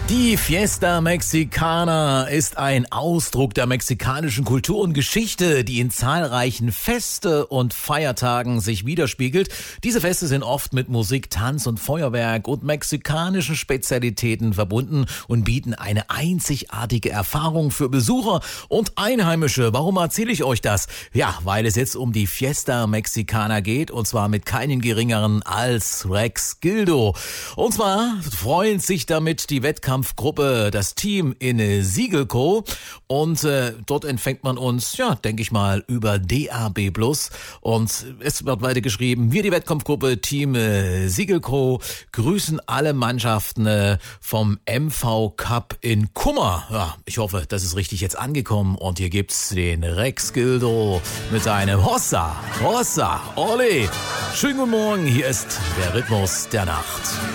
Die Fiesta Mexicana ist ein Ausdruck der mexikanischen Kultur und Geschichte, die in zahlreichen Feste und Feiertagen sich widerspiegelt. Diese Feste sind oft mit Musik, Tanz und Feuerwerk und mexikanischen Spezialitäten verbunden und bieten eine einzigartige Erfahrung für Besucher und Einheimische. Warum erzähle ich euch das? Ja, weil es jetzt um die Fiesta Mexicana geht, und zwar mit keinen geringeren als Rex Gildo. Und zwar freuen sich damit die Wettkampfgruppe, das Team in Siegelco, und dort empfängt man uns, ja, denke ich mal, über DAB+. Und es wird weiter geschrieben: Wir, die Wettkampfgruppe Team Siegelco, grüßen alle Mannschaften vom MV Cup in Kummer. Ja, ich hoffe, das ist richtig jetzt angekommen, und hier gibt's den Rex Gildo mit seinem Hossa, Hossa, Ole. Schönen guten Morgen, hier ist der Rhythmus der Nacht.